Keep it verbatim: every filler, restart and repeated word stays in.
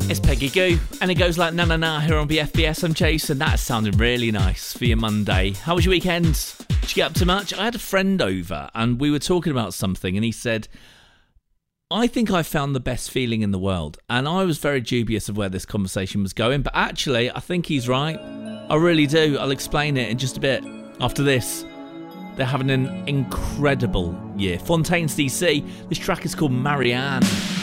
It's Peggy Goo, and it goes like na na na here on B F B S. I'm Jason. That's sounding really nice for your Monday. How was your weekend? Did you get up to much? I had a friend over, and we were talking about something, and he said, I think I found the best feeling in the world. And I was very dubious of where this conversation was going, but actually, I think he's right. I really do. I'll explain it in just a bit. After this, they're having an incredible year. Fontaines D C. This track is called Marianne.